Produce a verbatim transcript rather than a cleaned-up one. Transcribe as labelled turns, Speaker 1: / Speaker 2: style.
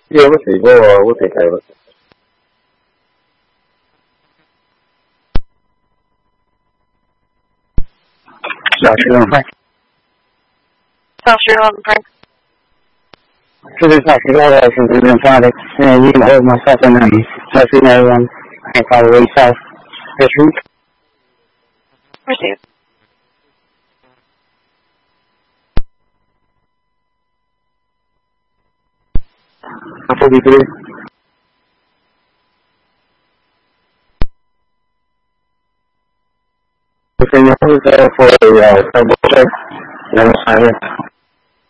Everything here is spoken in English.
Speaker 1: Yeah, we'll see. We'll, uh, we'll take care of it. Doctor Frank.
Speaker 2: Doctor Frank.
Speaker 1: So this Doctor Gallagher from the Informatics, and you can hold myself in um, Southern Maryland, and probably South this week.
Speaker 2: Received.
Speaker 1: forty-three. Can you hold there for the uh, double check? And I'm sorry.